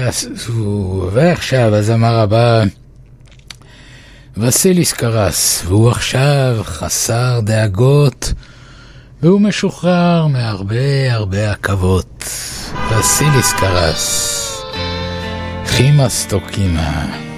ועכשיו הזמר הבא, וסיליס קרס, והוא עכשיו חסר דאגות, והוא משוחרר מהרבה עכבות. וסיליס קרס, חימה סטוקימה.